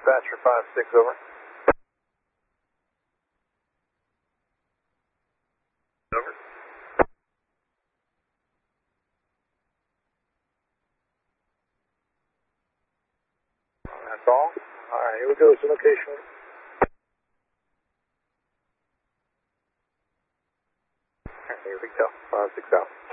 dispatcher 5-6, over. Over. That's all. All right, here we go to location. Here we go, 5-6 out.